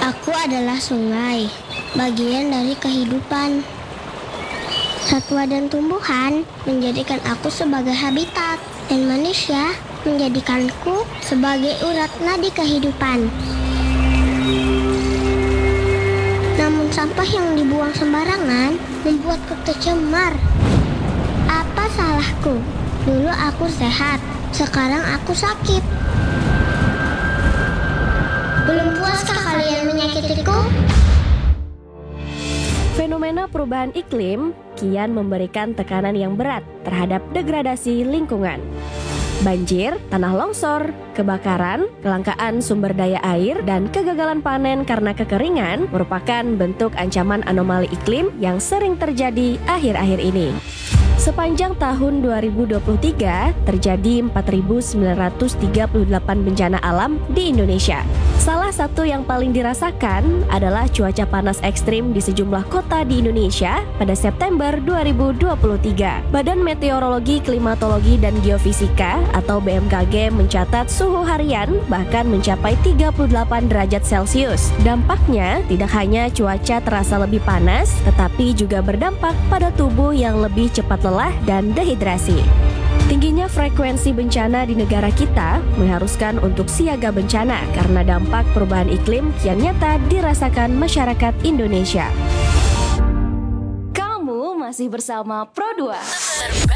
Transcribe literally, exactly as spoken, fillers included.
Aku adalah sungai, bagian dari kehidupan. Satwa dan tumbuhan menjadikan aku sebagai habitat, dan manusia menjadikanku sebagai urat nadi kehidupan. Namun sampah yang dibuang sembarangan membuatku tercemar. Apa salahku? Dulu aku sehat, sekarang aku sakit. Belum puaskah kalian menyakitiku? Fenomena perubahan iklim kian memberikan tekanan yang berat terhadap degradasi lingkungan. Banjir, tanah longsor, kebakaran, kelangkaan sumber daya air, dan kegagalan panen karena kekeringan merupakan bentuk ancaman anomali iklim yang sering terjadi akhir-akhir ini. Sepanjang tahun dua ribu dua puluh tiga, terjadi empat ribu sembilan ratus tiga puluh delapan bencana alam di Indonesia. Salah satu yang paling dirasakan adalah cuaca panas ekstrim di sejumlah kota di Indonesia pada September dua ribu dua puluh tiga. Badan Meteorologi, Klimatologi, dan Geofisika atau B M K G mencatat suhu harian bahkan mencapai tiga puluh delapan derajat Celcius. Dampaknya tidak hanya cuaca terasa lebih panas, tetapi juga berdampak pada tubuh yang lebih cepat lelah dan dehidrasi. Tingginya frekuensi bencana di negara kita mengharuskan untuk siaga bencana karena dampak perubahan iklim yang nyata dirasakan masyarakat Indonesia. Kamu masih bersama Pro dua.